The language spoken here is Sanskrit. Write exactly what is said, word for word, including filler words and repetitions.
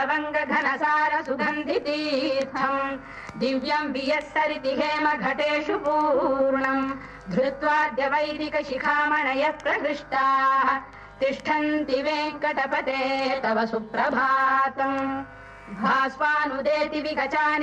लवङ्ग घनसार सुगन्धि तीर्थम् दिव्यम् वियस्सरिति हेम घटेषु पूर्णम् धृत्वाद्य वैदिक शिखामणयः प्रहृष्टाः तिष्ठन्ति वेङ्कटपते तव सुप्रभातम् भास्वानुदेति विगचानि